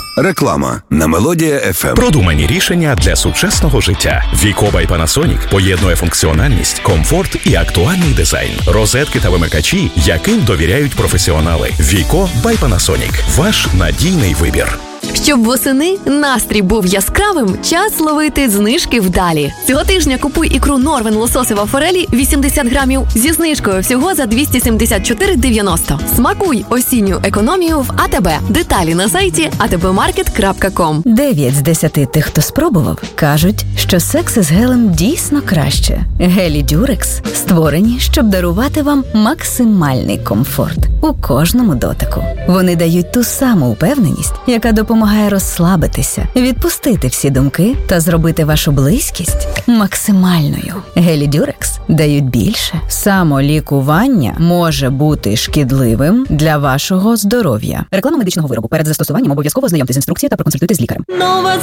Реклама на Мелодія FM. Продумані рішення для сучасного життя. Віко by Panasonic поєднує функціональність, комфорт і актуальний дизайн. Розетки та вимикачі, яким довіряють професіонали. Віко by Panasonic. Ваш надійний вибір. Щоб восени настрій був яскравим, час ловити знижки вдалі. Цього тижня купуй ікру Норвен лососева форелі 80 грамів зі знижкою всього за 274,90. Смакуй осінню економію в АТБ. Деталі на сайті atbmarket.com. 9 з 10 тих, хто спробував, кажуть, що секс із гелем дійсно краще. Гелі Дюрекс створені, щоб дарувати вам максимальний комфорт у кожному дотику. Вони дають ту саму впевненість, яка допомагає розслабитися, відпустити всі думки та зробити вашу близькість максимальною. Гелі Дюрекс дають більше. Самолікування може бути шкідливим для вашого здоров'я. Реклама медичного виробу. Перед застосуванням обов'язково ознайомтесь з інструкцією та проконсультуйтесь з лікарем.